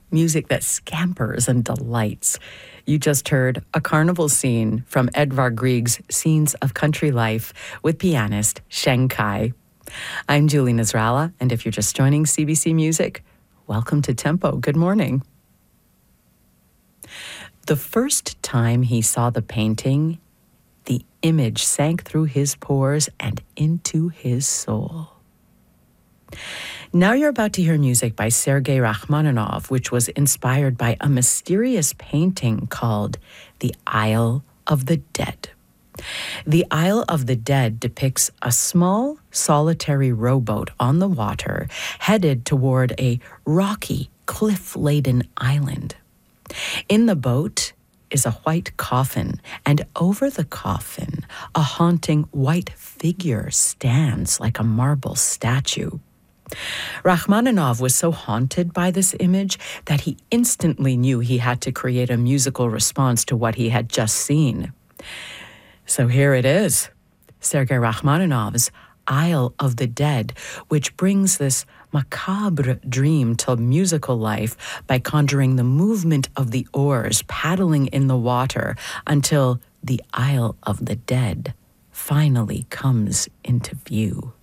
music that scampers and delights. You just heard a carnival scene from Edvard Grieg's Scenes of Country Life with pianist Sheng Kai. I'm Julie Nasrallah, and if you're just joining CBC Music, welcome to Tempo. Good morning. The first time he saw the painting, the image sank through his pores and into his soul. Now you're about to hear music by Sergei Rachmaninoff, which was inspired by a mysterious painting called The Isle of the Dead. The Isle of the Dead depicts a small, solitary rowboat on the water headed toward a rocky, cliff-laden island. In the boat is a white coffin, and over the coffin, a haunting white figure stands like a marble statue. Rachmaninoff was so haunted by this image that he instantly knew he had to create a musical response to what he had just seen. So here it is, Sergei Rachmaninoff's Isle of the Dead, which brings this macabre dream to musical life by conjuring the movement of the oars paddling in the water until the Isle of the Dead finally comes into view.